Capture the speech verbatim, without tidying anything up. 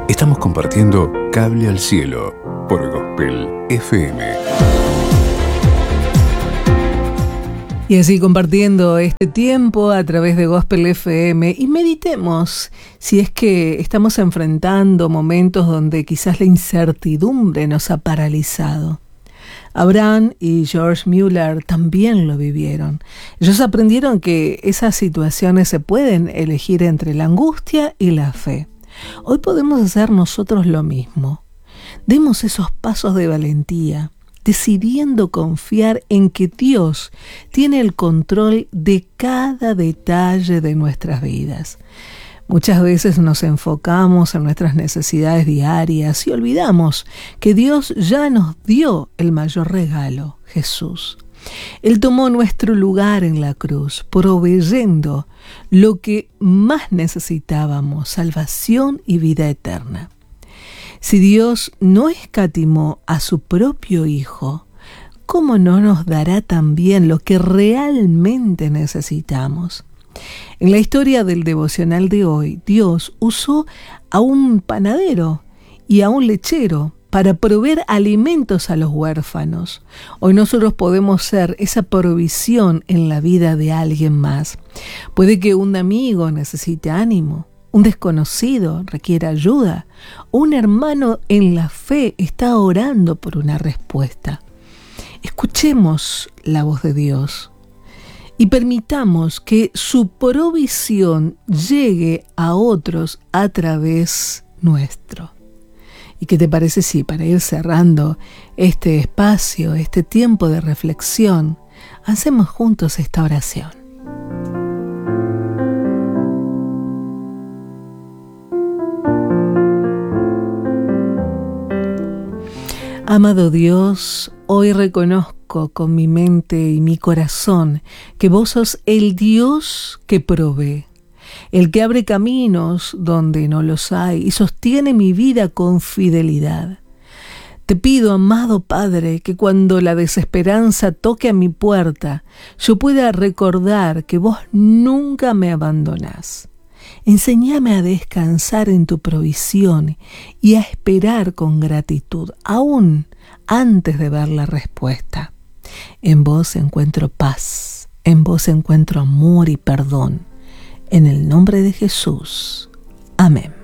Estamos compartiendo Cable al Cielo por Gospel F M. Y así compartiendo este tiempo a través de Gospel F M, y meditemos si es que estamos enfrentando momentos donde quizás la incertidumbre nos ha paralizado. Abraham y George Mueller también lo vivieron. Ellos aprendieron que esas situaciones se pueden elegir entre la angustia y la fe. Hoy podemos hacer nosotros lo mismo. Demos esos pasos de valentía, decidiendo confiar en que Dios tiene el control de cada detalle de nuestras vidas. Muchas veces nos enfocamos en nuestras necesidades diarias y olvidamos que Dios ya nos dio el mayor regalo, Jesús. Él tomó nuestro lugar en la cruz, proveyendo lo que más necesitábamos, salvación y vida eterna. Si Dios no escatimó a su propio Hijo, ¿cómo no nos dará también lo que realmente necesitamos? En la historia del devocional de hoy, Dios usó a un panadero y a un lechero para proveer alimentos a los huérfanos. Hoy nosotros podemos ser esa provisión en la vida de alguien más. Puede que un amigo necesite ánimo, un desconocido requiere ayuda, un hermano en la fe está orando por una respuesta. Escuchemos la voz de Dios y permitamos que su provisión llegue a otros a través nuestro. ¿Y qué te parece si para ir cerrando este espacio, este tiempo de reflexión, hacemos juntos esta oración? Amado Dios, hoy reconozco con mi mente y mi corazón que vos sos el Dios que provee, el que abre caminos donde no los hay y sostiene mi vida con fidelidad. Te pido, amado Padre, que cuando la desesperanza toque a mi puerta, yo pueda recordar que vos nunca me abandonás. Enséñame a descansar en tu provisión y a esperar con gratitud, aún antes de ver la respuesta. En vos encuentro paz, en vos encuentro amor y perdón. En el nombre de Jesús. Amén.